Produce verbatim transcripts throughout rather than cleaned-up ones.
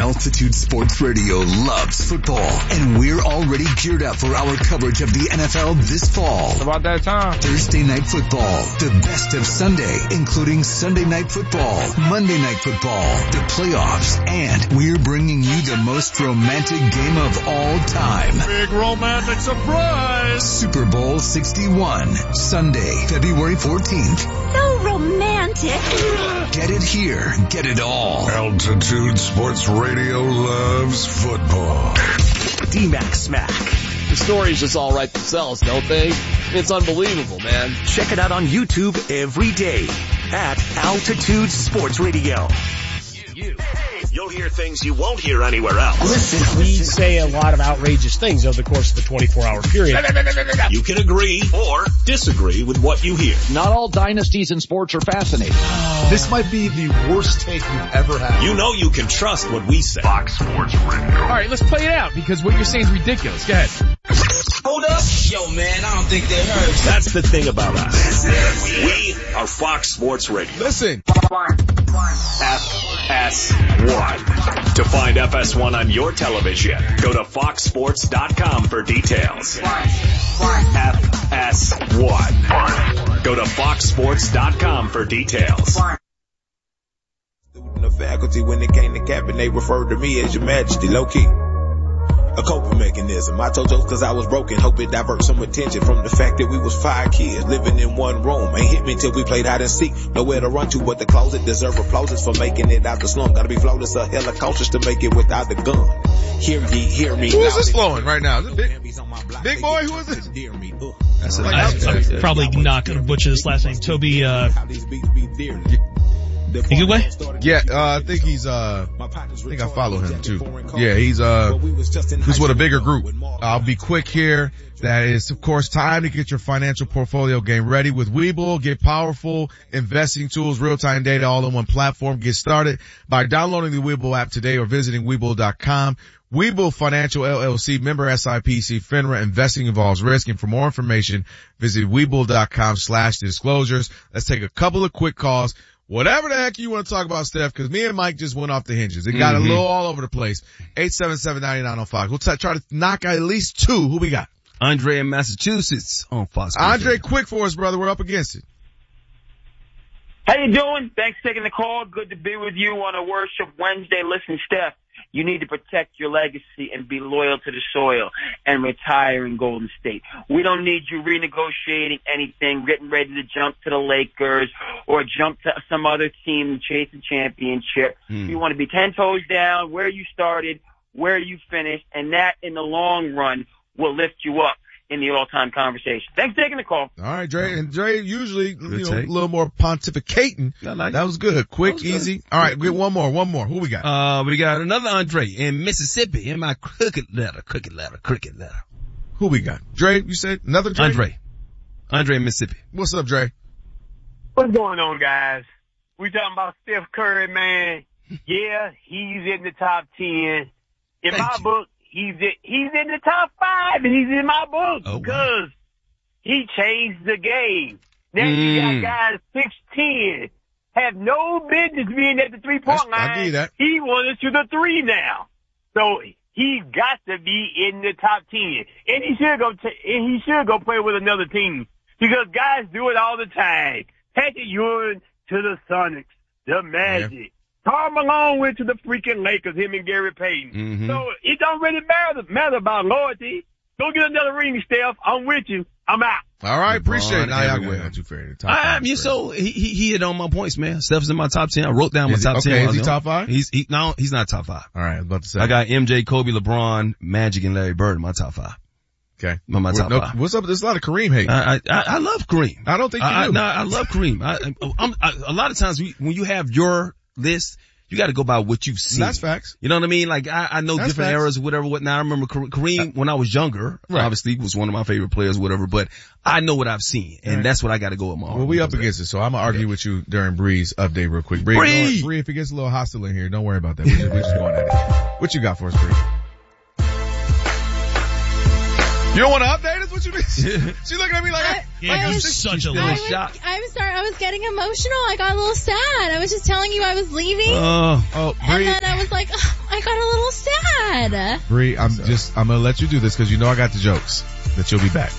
Altitude Sports Radio loves football, and we're already geared up for our coverage of the N F L this fall. It's about that time. Thursday Night Football, the best of Sunday, including Sunday Night Football, Monday Night Football, the playoffs, and we're bringing you the most romantic game of all time. Big romantic surprise! Super Bowl sixty-one, Sunday, February fourteenth. So romantic. Get it here, get it all. Altitude Sports Radio loves football. D-Mac Smack. The stories just all write themselves, don't they? It's unbelievable, man. Check it out on YouTube every day at Altitude Sports Radio. You. You'll hear things you won't hear anywhere else. Listen, we say a lot of outrageous things over the course of the twenty-four hour period. You can agree or disagree with what you hear. Not all dynasties in sports are fascinating. This might be the worst take you've ever had. You know you can trust what we say. Fox Sports Radio. All right, let's play it out because what you're saying is ridiculous. Go ahead. Hold up. Yo, man, I don't think they heard. That's the thing about us. We are Fox Sports Radio. Listen. F S one. To find F S one on your television, go to fox sports dot com for details. F S one. Go to fox sports dot com for details. The faculty, when it came to capping, they referred to me as Your Majesty, low-key. A coping mechanism. I told jokes cause I was broken, hope it diverts some attention from the fact that we was five kids living in one room. Ain't hit me till we played hide and seek. Nowhere to run to but the closet. Deserve applauses for making it out the slum. Gotta be flawless, a hella cautious to make it without the gun. Hear ye, hear me. Who is this flowing right now? Is it Big, Big Boy? Who is this? That's a nice I'm probably not going to butcher this last name. Toby, uh, Igwe? Yeah, uh, I think he's, uh, I think I follow him too. Yeah, he's, uh, he's with a bigger group. I'll be quick here. That is, of course, time to get your financial portfolio game ready with Webull. Get powerful investing tools, real-time data, all in one platform. Get started by downloading the Webull app today or visiting Webull dot com. Webull Financial L L C, member S I P C, FINRA. Investing involves risk, and for more information, visit Webull dot com slash disclosures. Let's take a couple of quick calls. Whatever the heck you want to talk about, Steph, because me and Mike just went off the hinges. It got mm-hmm. a little all over the place. eight seven seven, nine nine oh five. We'll t- try to knock out at least two. Who we got? Andre in Massachusetts on Fox. Andre, quick for us, brother. We're up against it. How you doing? Thanks for taking the call. Good to be with you on a Worship Wednesday. Listen, Steph, you need to protect your legacy and be loyal to the soil and retire in Golden State. We don't need you renegotiating anything, getting ready to jump to the Lakers or jump to some other team and chase a championship. Mm. You want to be ten toes down, where you started, where you finished, and that in the long run will lift you up in the all-time conversation. Thanks for taking the call. All right, Dre. And Dre, usually, good you know, take. a little more pontificating. Like that was good. Quick, was easy. Good. All right, get one more, one more. Who we got? Uh, we got another Andre in Mississippi in my cricket letter, cricket letter, cricket letter. Who we got? Dre, you said another Dre? Andre. Andre in Mississippi. What's up, Dre? What's going on, guys? We talking about Steph Curry, man. Yeah, he's in the top ten. In Thank my you. book, He's in, he's in the top five, and he's in my book oh, because wow. he changed the game. Now mm. you got guys six ten, have no business being at the three-point line. I get that. He wanted to the three now. So he's got to be in the top ten. And he should go, t- and he should go play with another team because guys do it all the time. Patrick Ewing to the Sonics, the Magic. Yeah. Karl Malone went to the freaking Lakers, him and Gary Payton. Mm-hmm. So it don't really matter, matter about loyalty. Go get another ring, Steph. I'm with you. I'm out. All right, appreciate it. Nah, not too fair. I am. You so he, he he hit on my points, man. Steph's in my top ten. I wrote down my is top he, okay, ten. Is he top five? He's he no, he's not top five. All right, I was about to say. I got M J, Kobe, LeBron, Magic, and Larry Bird in my top five. Okay. My, my top no, five. What's up? There's a lot of Kareem hate. I, I, I love Kareem. I don't think you I, do. I, no, I love Kareem. I, I'm, I, a lot of times we, when you have your list, you got to go by what you've seen. That's facts. You know what I mean? Like I, I know That's different facts. eras or whatever. What now? I remember Kareem when I was younger. Right. Obviously, was one of my favorite players, whatever. But I know what I've seen, and right. that's what I got to go with my. Well, we up against it, so I'm gonna argue yeah. with you during Bree's update real quick. Bree, Bree! Bree, if it gets a little hostile in here, don't worry about that. We're just, we're just going at it. What you got for us, Bree? You don't want to update us? What you mean? She's looking at me like, I, yeah, like I was such a I little was, shot. I'm sorry. I was getting emotional. I got a little sad. I was just telling you I was leaving. Uh, oh, Bree. And then I was like, oh, I got a little sad. Bree, I'm just, I'm gonna let you do this because you know I got the jokes that you'll be back.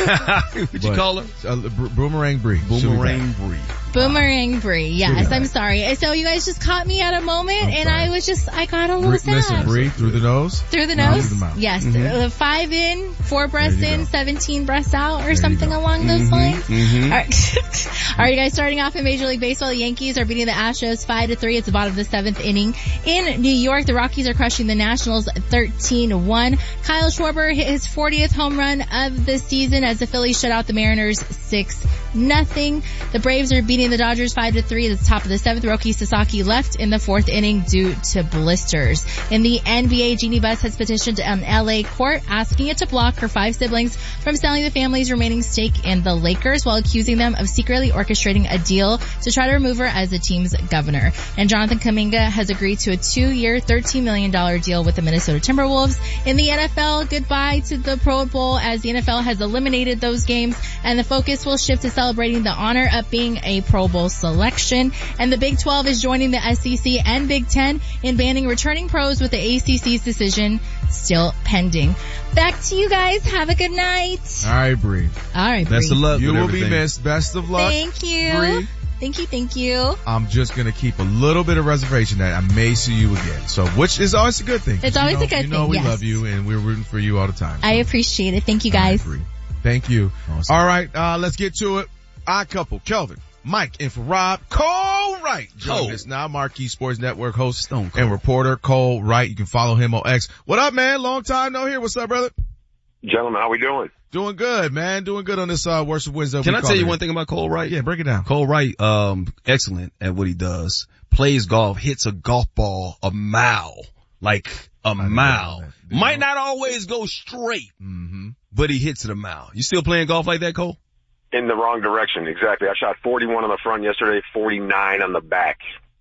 What'd you call her? Uh, Br- Boomerang Bree. Boomerang Bree. Boomerang Bree. Yes, I'm sorry. So you guys just caught me at a moment, and I was just, I got a little Bree, sad. Listen, Bree, through the nose. Through the nose? Through the mouth. Yes. Mm-hmm. Uh, five in, four breaths in, go. seventeen breaths out, or something along those Mm-hmm. lines. Mm-hmm. All right. All right, guys, starting off in Major League Baseball, the Yankees are beating the Astros five to three. It's the bottom of the seventh inning. In New York, the Rockies are crushing the Nationals thirteen to one. Kyle Schwarber hit his fortieth home run of the season as the Phillies shut out the Mariners six nothing. The Braves are beating the Dodgers five to three at the top of the seventh. Roki Sasaki left in the fourth inning due to blisters. In the N B A, Jeannie Buss has petitioned an L A court asking it to block her five siblings from selling the family's remaining stake in the Lakers while accusing them of secretly orchestrating a deal to try to remove her as the team's governor. And Jonathan Kuminga has agreed to a two-year, thirteen million dollars deal with the Minnesota Timberwolves. In the N F L, goodbye to the Pro Bowl as the N F L has eliminated those games, and the focus will shift to celebrating the honor of being a Pro Bowl selection. And the Big twelve is joining the S E C and Big Ten in banning returning pros with the A C C's decision still pending. Back to you guys. Have a good night. All right, Bree. All right, Bree. Best of luck. You with will everything. be missed. Best of luck. Thank you. Bree. Thank you, thank you. I'm just gonna keep a little bit of reservation that I may see you again. So, which is always a good thing. It's you always know, a good you know thing, we yes. love you and we're rooting for you all the time. So. I appreciate it. Thank you, guys. Right, Thank you. Awesome. All right, uh, let's get to it. Odd couple, Kelvin, Mike, and for Rob, Cole Wright. Join Cole. us now, Marquee Sports Network host Stone Cold. and reporter Cole Wright. You can follow him on X. What up, man? Long time no here. What's up, brother? Gentlemen, how we doing? Doing good, man. Doing good on this, uh, Worship Wednesday. Can we I call tell you it. one thing about Cole Wright? Yeah, break it down. Cole Wright, um, excellent at what he does. Plays golf, hits a golf ball a mile. Like a mile. Might not always go straight, mm-hmm. but he hits it a mile. You still playing golf like that, Cole? In the wrong direction, exactly. I shot forty-one on the front yesterday, forty-nine on the back.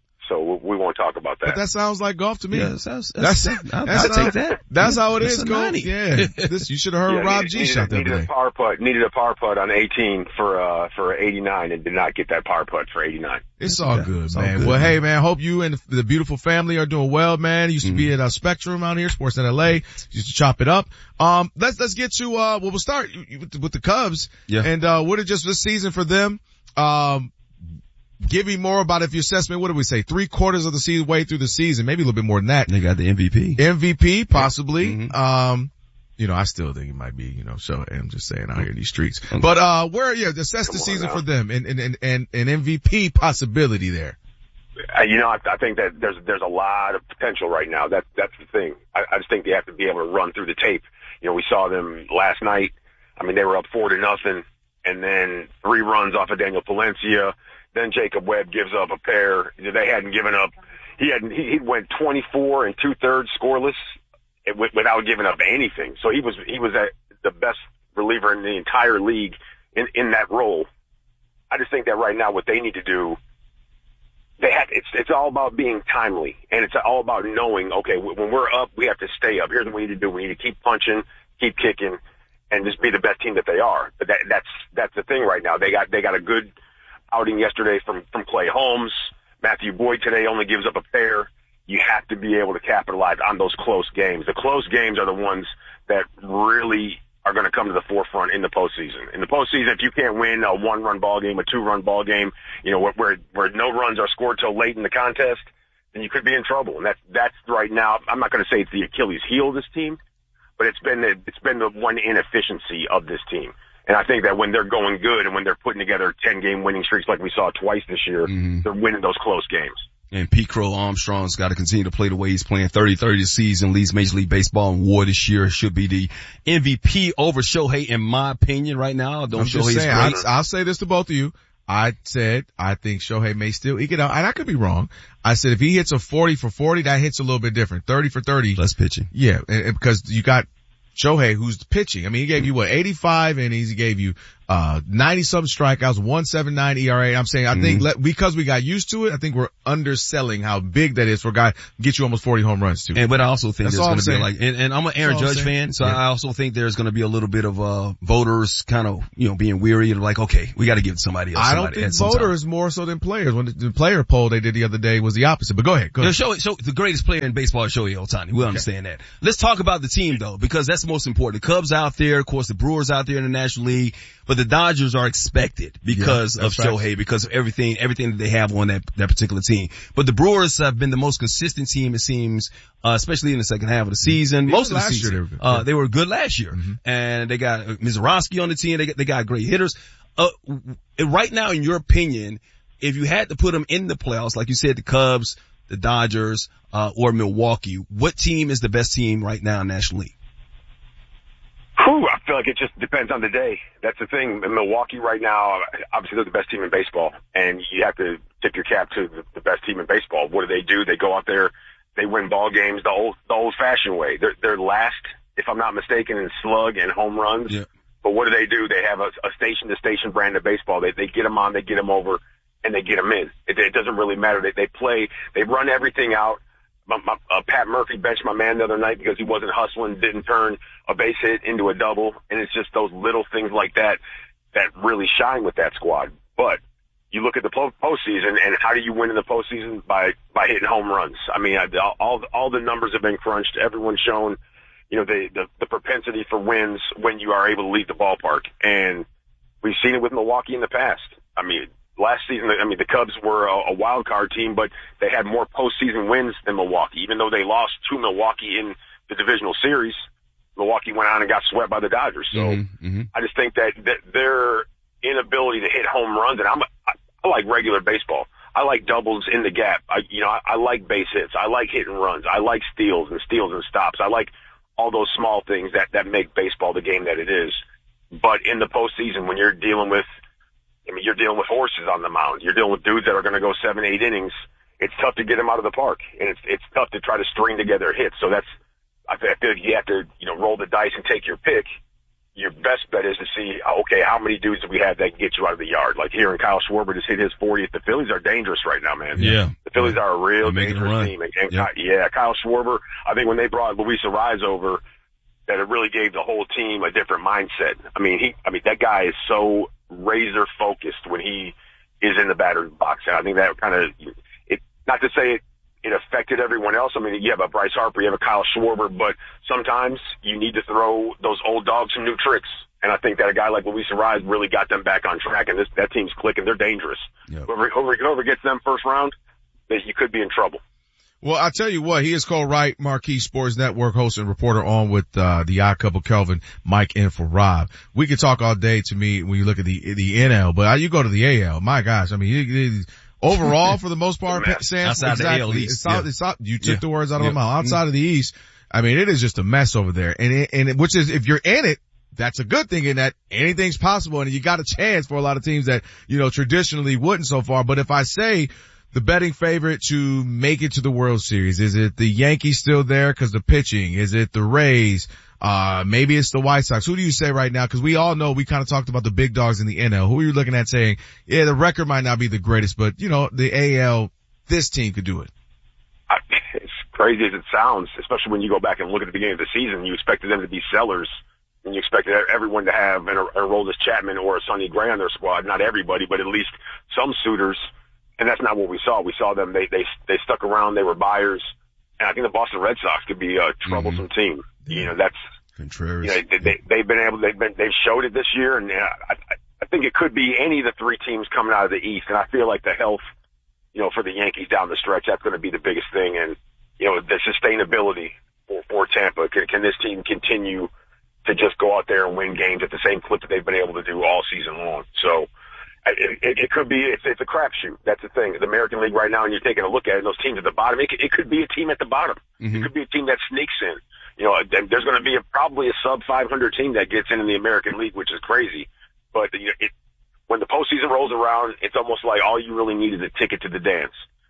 So we won't talk about that. But that sounds like golf to me. Yeah, that's, that's, that's, that's, I'll, that's I'll how, take that. That's how it that's is, a Cole. ninety. Yeah. This, you should have heard yeah, Rob needed, G needed, shot that needed day. a par putt, needed a par putt on eighteen for, uh, for eighty-nine and did not get that par putt for eighty-nine. It's all Yeah, good, it's all man. good, well, man. hey, man, hope you and the beautiful family are doing well, man. Used to Mm. be at a Spectrum out here, Sportsnet L A. Used to chop it up. Um, let's, let's get to, uh, well, we'll start with the, with the Cubs. Yeah. And, uh, what is just this season for them? Um, give me more about if your assessment, what did we say? Three quarters of the season, way through the season, maybe a little bit more than that. They got the M V P. M V P, possibly. Mm-hmm. Um, you know, I still think it might be, you know, so I'm just saying out here in these streets. But, uh, where, yeah, assess the season now. for them and, and, and, and an M V P possibility there. Uh, you know, I, I think that there's there's a lot of potential right now. That that's the thing. I, I just think they have to be able to run through the tape. You know, we saw them last night. I mean, they were up four to nothing, and then three runs off of Daniel Palencia. Then Jacob Webb gives up a pair. They hadn't given up. He had he, he went twenty-four and two thirds scoreless without giving up anything. So he was he was at the best reliever in the entire league in in that role. I just think that right now what they need to do. They have, it's, it's all about being timely, and it's all about knowing, okay, when we're up, we have to stay up. Here's what we need to do. We need to keep punching, keep kicking, and just be the best team that they are. But that, that's, that's the thing right now. They got, they got a good outing yesterday from, from Clay Holmes. Matthew Boyd today only gives up a pair. You have to be able to capitalize on those close games. The close games are the ones that really are going to come to the forefront in the postseason. In the postseason, if you can't win a one-run ball game, a two-run ball game, you know, where, where, where no runs are scored till late in the contest, then you could be in trouble. And that's, that's right now, I'm not going to say it's the Achilles heel of this team, but it's been the, it's been the one inefficiency of this team. And I think that when they're going good and when they're putting together ten-game winning streaks like we saw twice this year, mm-hmm. they're winning those close games. And Pete Crow Armstrong's got to continue to play the way he's playing. thirty thirty this season, leads Major League Baseball in WAR this year. Should be the M V P over Shohei, in my opinion, right now. Don't Shohei's great. I'll, I'll say this to both of you. I said I think Shohei may still eke it out, and I could be wrong. I said if he hits a forty for forty, that hits a little bit different. thirty for thirty. Less pitching. Yeah, and, and because you got Shohei who's pitching. I mean, he gave you what, eighty-five, and he gave you uh, ninety some strikeouts, one seventy-nine E R A. I'm saying, I mm-hmm. think let, because we got used to it, I think we're underselling how big that is for a guy to get you almost forty home runs too. And, but I also think That's there's going to be saying. like, and, and I'm an Aaron That's Judge fan, so yeah. I also think there's going to be a little bit of, uh, voters kind of, you know, being weary and like, okay, we got to give it to somebody else. I somebody don't think voters more so than players. When the, the player poll they did the other day was the opposite, but go ahead, go ahead. Show, show, the greatest player in baseball is Shohei Ohtani. We understand okay. that. Let's talk about the team though, because that's the most important. The Cubs out there, of course, the Brewers out there in the National League, but the Dodgers are expected because yeah, of Shohei, right. because of everything, everything that they have on that, that particular team. But the Brewers have been the most consistent team, it seems, uh, especially in the second half of the season. Yeah, most of the last season. Year they, were uh, they were good last year. Mm-hmm. And they got uh, Mizorowski on the team. They got, they got great hitters. Uh, right now, in your opinion, if you had to put them in the playoffs, like you said, the Cubs, the Dodgers, uh, or Milwaukee, what team is the best team right now in the National League? Whew, I feel like it just depends on the day. That's the thing. In Milwaukee right now, obviously they're the best team in baseball, and you have to tip your cap to the, the best team in baseball. What do they do? They go out there, they win ball games the old, the old-fashioned way. They're, they're last, if I'm not mistaken, in slug and home runs. Yeah. But what do they do? They have a, a station-to-station brand of baseball. They, they get them on, they get them over, and they get them in. It, it doesn't really matter. They, they play, they run everything out. My, my, uh, Pat Murphy benched my man the other night because he wasn't hustling, didn't turn a base hit into a double, and it's just those little things like that that really shine with that squad. But you look at the postseason, and how do you win in the postseason? By by hitting home runs. I mean, all all the numbers have been crunched. Everyone's shown, you know, the, the the propensity for wins when you are able to leave the ballpark, and we've seen it with Milwaukee in the past. I mean. Last season, I mean, the Cubs were a, a wild card team, but they had more postseason wins than Milwaukee. Even though they lost to Milwaukee in the divisional series, Milwaukee went on and got swept by the Dodgers. So mm-hmm, mm-hmm. I just think that, that their inability to hit home runs, and I'm, I, I like regular baseball. I like doubles in the gap. I, you know, I, I like base hits. I like hit and runs. I like steals and steals and stops. I like all those small things that, that make baseball the game that it is. But in the postseason, when you're dealing with I mean, you're dealing with horses on the mound. You're dealing with dudes that are going to go seven, eight innings. It's tough to get them out of the park, and it's it's tough to try to string together hits. So that's I feel like you have to you know roll the dice and take your pick. Your best bet is to see okay how many dudes do we have that can get you out of the yard. Like here, and Kyle Schwarber just hit his fortieth. The Phillies are dangerous right now, man. Yeah, the Phillies are a real They're dangerous team. And, and yeah. yeah, Kyle Schwarber. I think when they brought Luis Arraez over, that it really gave the whole team a different mindset. I mean, he I mean that guy is so razor focused when he is in the batter's box. And I think that kind of, it, not to say it, it affected everyone else. I mean, you have a Bryce Harper, you have a Kyle Schwarber, but sometimes you need to throw those old dogs some new tricks. And I think that a guy like Luis Arraez really got them back on track, and this, that team's clicking. They're dangerous. Yep. Whoever, whoever, whoever gets them first round, they, you could be in trouble. Well, I tell you what, he is Cole Wright, Marquee Sports Network host and reporter on with, uh, the odd couple, Kelvin, Mike, in for Rob. We could talk all day to me when you look at the, the N L, but you go to the A L. My gosh. I mean, he, he, overall, for the most part, Sam, outside exactly. the A L East. It's out, yeah. it's out, you took yeah. the words out of yeah. my mouth. Outside mm-hmm. of the East, I mean, it is just a mess over there. And it, and it, which is, if you're in it, that's a good thing in that anything's possible, and you got a chance for a lot of teams that, you know, traditionally wouldn't so far. But if I say, the betting favorite to make it to the World Series, is it the Yankees still there because the pitching? Is it the Rays? Uh, maybe it's the White Sox. Who do you say right now? Because we all know we kind of talked about the big dogs in the N L. Who are you looking at saying, yeah, the record might not be the greatest, but you know, the A L, this team could do it? It's crazy as it sounds, especially when you go back and look at the beginning of the season. You expected them to be sellers, and you expected everyone to have an Aroldis Chapman or a Sonny Gray on their squad. Not everybody, but at least some suitors. And that's not what we saw. We saw them, they, they, they stuck around, they were buyers. And I think the Boston Red Sox could be a troublesome mm-hmm. team. Yeah. You know, that's, Contreras. You know, they, they, they've been able, they've been, they've showed it this year. And I, I, I think it could be any of the three teams coming out of the East. And I feel like the health, you know, for the Yankees down the stretch, that's going to be the biggest thing. And, you know, the sustainability for, for Tampa. Can, can this team continue to just go out there and win games at the same clip that they've been able to do all season long? So, It, it, it could be, it's, it's a crapshoot. That's the thing. The American League right now, and you're taking a look at it, those teams at the bottom, it could, it could be a team at the bottom. Mm-hmm. It could be a team that sneaks in. You know, there's going to be a, probably a sub five hundred team that gets in in the American League, which is crazy. But you know, it, when the postseason rolls around, it's almost like all you really need is a ticket to the dance.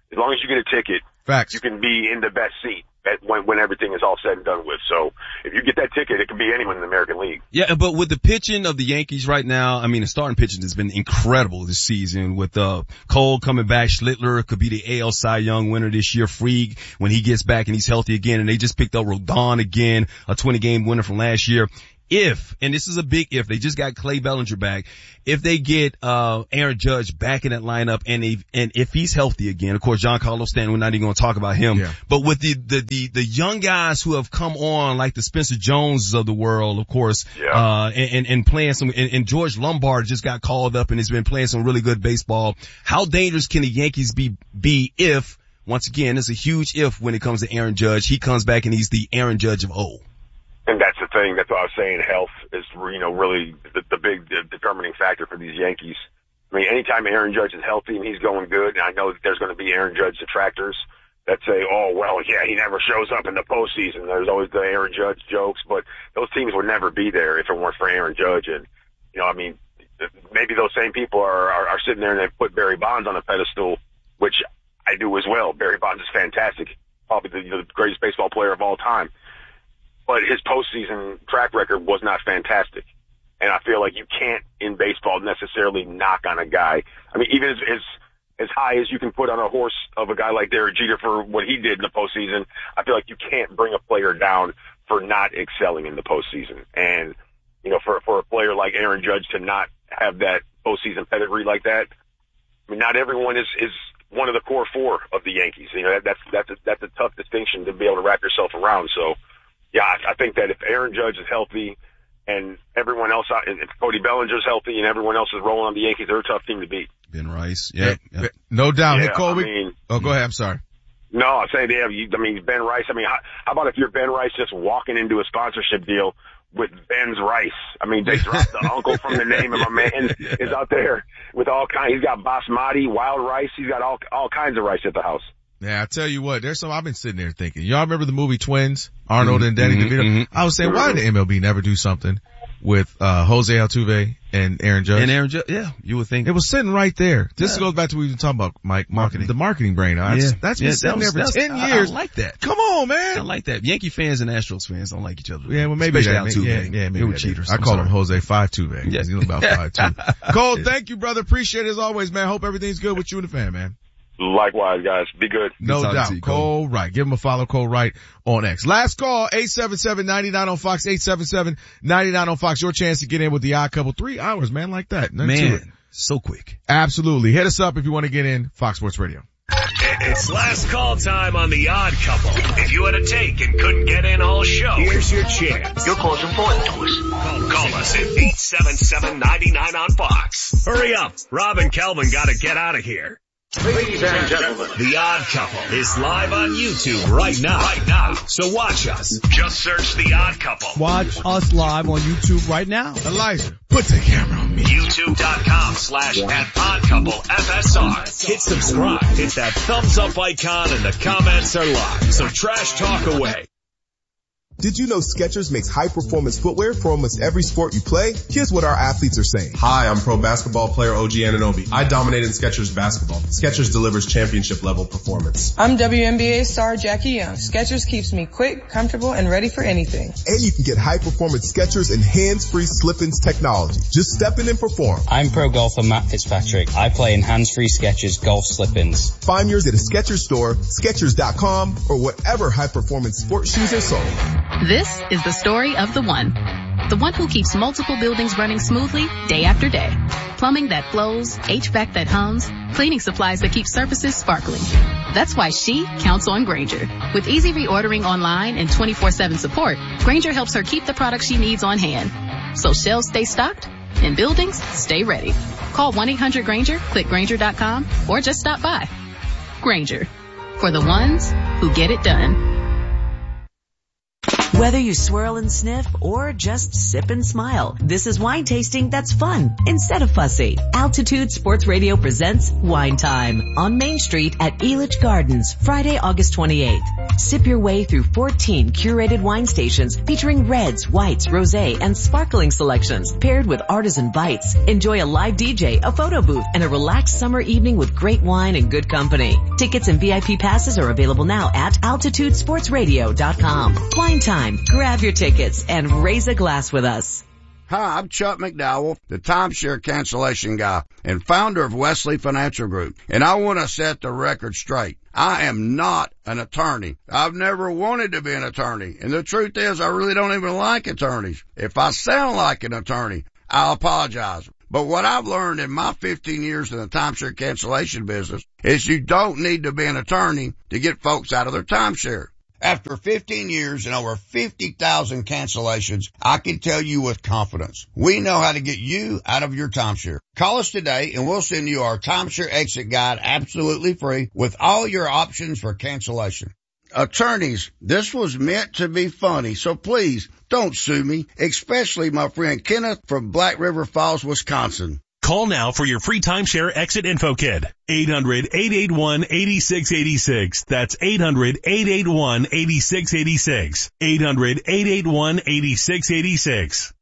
as long as you get a ticket, Facts. you can be in the best seat at when, when everything is all said and done with. So if you get that ticket, it can be anyone in the American League. Yeah, but with the pitching of the Yankees right now, I mean, the starting pitching has been incredible this season with, uh, Cole coming back. Schlittler could be the A L Cy Young winner this year. Fried, when he gets back and he's healthy again. And they just picked up Rodon again, a twenty game winner from last year. If, and this is a big if, they just got Clay Bellinger back. If they get, uh, Aaron Judge back in that lineup and they, and if he's healthy again, of course, Giancarlo Stanton, we're not even going to talk about him. Yeah. But with the, the, the, the young guys who have come on, like the Spencer Joneses of the world, of course, yeah. uh, and, and, and playing some, and, and George Lombard just got called up and has been playing some really good baseball. How dangerous can the Yankees be, be if, once again, it's a huge if when it comes to Aaron Judge, he comes back and he's the Aaron Judge of old. And that's the thing. That's what I was saying. Health is, you know, really the, the big the determining factor for these Yankees. I mean, anytime Aaron Judge is healthy and he's going good, and I know that there's going to be Aaron Judge detractors that say, oh, well, yeah, he never shows up in the postseason. There's always the Aaron Judge jokes, but those teams would never be there if it weren't for Aaron Judge. And, you know, I mean, maybe those same people are, are, are sitting there and they put Barry Bonds on a pedestal, which I do as well. Barry Bonds is fantastic, probably the, you know, the greatest baseball player of all time. But his postseason track record was not fantastic. And I feel like you can't, in baseball, necessarily knock on a guy. I mean, even as, as, as high as you can put on a horse of a guy like Derek Jeter for what he did in the postseason, I feel like you can't bring a player down for not excelling in the postseason. And, you know, for, for a player like Aaron Judge to not have that postseason pedigree like that, I mean, not everyone is, is one of the core four of the Yankees. You know, that, that's, that's a, that's a tough distinction to be able to wrap yourself around. So, yeah, I think that if Aaron Judge is healthy and everyone else, and if Cody Bellinger's healthy and everyone else is rolling on the Yankees, they're a tough team to beat. Ben Rice, yeah, yeah. Yep. No doubt. Yeah, hey, Colby. I mean, oh, go ahead. I'm sorry. No, I'm saying they have. I mean, Ben Rice. I mean, how, how about if you're Ben Rice just walking into a sponsorship deal with Ben's Rice? I mean, they dropped the uncle from the name, and my man is out there with all kinds. He's got basmati, wild rice. He's got all all kinds of rice at the house. Yeah, I tell you what, there's some I've been sitting there thinking. Y'all remember the movie Twins? Arnold mm-hmm, and Danny mm-hmm, DeVito? Mm-hmm. I was saying, why did the M L B never do something with uh Jose Altuve and Aaron Judge? And Aaron Judge, yeah, you would think. It was sitting right there. This yeah. goes back to what we were talking about, Mike, marketing. The marketing brain. That's, yeah. that's been yeah, sitting that was, there for ten I, years. I like that. Come on, man. I like that. Yankee fans and Astros fans don't like each other. Yeah, well maybe Especially that. Altuve. Yeah, yeah, maybe they were that cheaters. I I'm call sorry. him Jose Five Tuve. Yeah. He's about five two. Cole, thank you, brother. Appreciate it as always, man. Hope everything's good with you and the fan, man. Likewise, guys. Be good. No good doubt. you, Cole. Cole Wright. Give him a follow, Cole Wright on X. Last call, eight seven seven, nine nine on Fox, eight seven seven, nine nine on Fox. Your chance to get in with the Odd Couple. Three hours, man, like that. Nothing to it. Man, so quick. Absolutely. Hit us up if you want to get in. Fox Sports Radio. It's last call time on The Odd Couple. If you had a take and couldn't get in all show, here's your chance. Your call's important to us. Call, call us at eight seven seven, nine nine on Fox. Hurry up. Rob and Kelvin gotta get out of here. Ladies and gentlemen, The Odd Couple is live on YouTube right now. Right now. So watch us. Just search The Odd Couple. Watch us live on YouTube right now. Elijah, put the camera on me. YouTube.com slash at Odd Couple F S R. Hit subscribe. Hit that thumbs up icon and the comments are live. So trash talk away. Did you know Skechers makes high-performance footwear for almost every sport you play? Here's what our athletes are saying. Hi, I'm pro basketball player O G Anunoby. I dominate in Skechers basketball. Skechers delivers championship-level performance. I'm W N B A star Jackie Young. Skechers keeps me quick, comfortable, and ready for anything. And you can get high-performance Skechers and hands-free slip-ins technology. Just step in and perform. I'm pro golfer Matt Fitzpatrick. I play in hands-free Skechers golf slip-ins. Find yours at a Skechers store, Skechers dot com, or whatever high-performance sports shoes are sold. This is the story of the one. The one who keeps multiple buildings running smoothly day after day. Plumbing that flows, H V A C that hums, cleaning supplies that keep surfaces sparkling. That's why she counts on Grainger. With easy reordering online and twenty-four seven support, Grainger helps her keep the products she needs on hand. So shelves stay stocked and buildings stay ready. Call one eight hundred Grainger, click Grainger dot com, or just stop by. Grainger. For the ones who get it done. Whether you swirl and sniff or just sip and smile, this is wine tasting that's fun instead of fussy. Altitude Sports Radio presents Wine Time on Main Street at Elitch Gardens, Friday, August twenty-eighth. Sip your way through fourteen curated wine stations featuring reds, whites, rosé, and sparkling selections paired with artisan bites. Enjoy a live D J, a photo booth, and a relaxed summer evening with great wine and good company. Tickets and V I P passes are available now at altitude sports radio dot com. Wine Time. Grab your tickets and raise a glass with us. Hi, I'm Chuck McDowell, the timeshare cancellation guy and founder of Wesley Financial Group. And I want to set the record straight. I am not an attorney. I've never wanted to be an attorney. And the truth is, I really don't even like attorneys. If I sound like an attorney, I'll apologize. But what I've learned in my fifteen years in the timeshare cancellation business is you don't need to be an attorney to get folks out of their timeshare. After fifteen years and over fifty thousand cancellations, I can tell you with confidence, we know how to get you out of your timeshare. Call us today and we'll send you our timeshare exit guide absolutely free with all your options for cancellation. Attorneys, this was meant to be funny, so please don't sue me, especially my friend Kenneth from Black River Falls, Wisconsin. Call now for your free timeshare exit info kit. eight hundred, eight eight one, eight six eight six. That's eight hundred, eight eight one, eight six eight six. eight hundred, eight eight one, eight six eight six.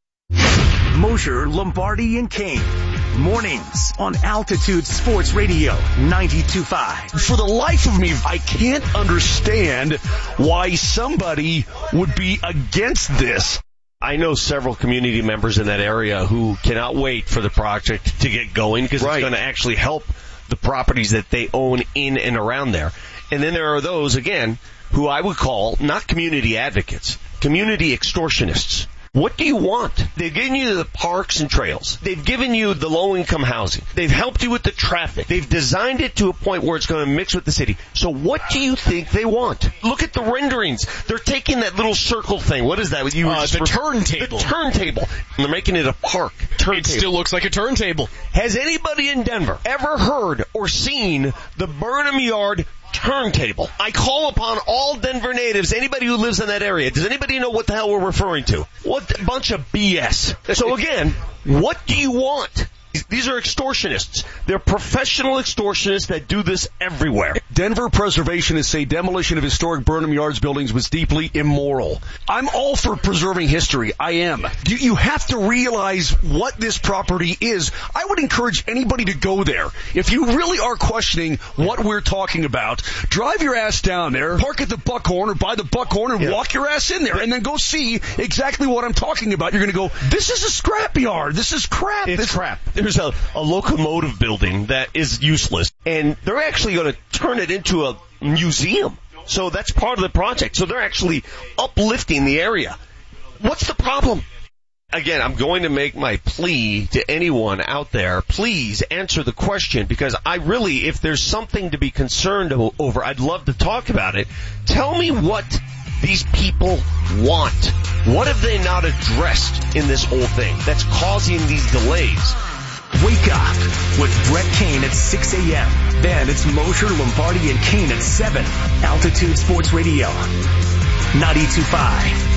Mosher, Lombardi, and Kane. Mornings on Altitude Sports Radio ninety-two point five. For the life of me, I can't understand why somebody would be against this. I know several community members in that area who cannot wait for the project to get going because right. It's going to actually help the properties that they own in and around there. And then there are those, again, who I would call not community advocates, community extortionists. What do you want? They've given you the parks and trails. They've given you the low-income housing. They've helped you with the traffic. They've designed it to a point where it's going to mix with the city. So what do you think they want? Look at the renderings. They're taking that little circle thing. What is that? You uh, the turntable. The turntable. And they're making it a park. Turntable. It still looks like a turntable. Has anybody in Denver ever heard or seen the Burnham Yard turntable? I call upon all Denver natives, anybody who lives in that area. Does anybody know what the hell we're referring to? What a bunch of B S. So again, what do you want? These are extortionists. They're professional extortionists that do this everywhere. Denver preservationists say demolition of historic Burnham Yards buildings was deeply immoral. I'm all for preserving history. I am. You, you have to realize what this property is. I would encourage anybody to go there. If you really are questioning what we're talking about, drive your ass down there, park at the Buckhorn or by the Buckhorn and yeah. walk your ass in there and then go see exactly what I'm talking about. You're going to go, this is a scrapyard. This is crap. It's this crap. There's a, a locomotive building that is useless, and they're actually going to turn it into a museum. So that's part of the project. So they're actually uplifting the area. What's the problem? Again, I'm going to make my plea to anyone out there. Please answer the question, because I really, if there's something to be concerned over, I'd love to talk about it. Tell me what these people want. What have they not addressed in this whole thing that's causing these delays? Wake up with Brett Kane at six a.m. Then it's Mosher, Lombardi, and Kane at seven. Altitude Sports Radio ninety-two point five.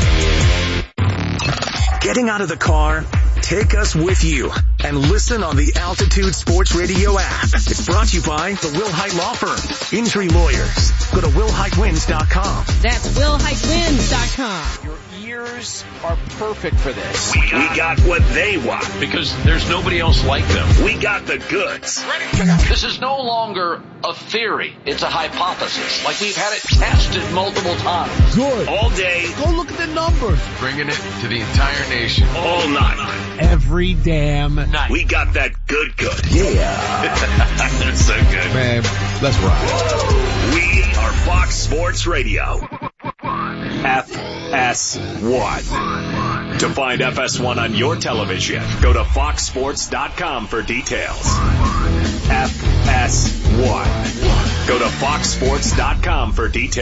Getting out of the car? Take us with you and listen on the Altitude Sports Radio app. It's brought to you by the Will Hite Law Firm. Injury lawyers. Go to will hite wins dot com. That's will hite wins dot com. Your ears are perfect for this. We got, we got what they want. Because there's nobody else like them. We got the goods. This is no longer a theory. It's a hypothesis. Like we've had it tested multiple times. Good. All day. Go look at the numbers. Bringing it to the entire nation. All night. Every damn night. We got that good good. Yeah. That's so good. Man, let's ride. We are Fox Sports Radio. F S one. To find F S one on your television, go to fox sports dot com for details. F S one. Go to fox sports dot com for details.